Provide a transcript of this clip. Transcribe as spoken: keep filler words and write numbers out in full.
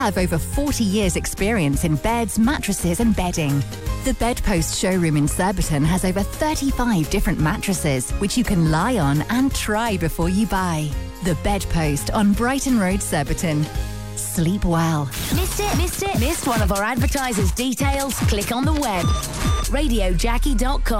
have over forty years experience in beds, mattresses and bedding. The Bedpost showroom in Surbiton has over thirty-five different mattresses, which you can lie on and try before you buy. The Bedpost on Brighton Road, Surbiton. Sleep well. Missed it? Missed it? Missed one of our advertisers' details? Click on the web. radio jackie dot com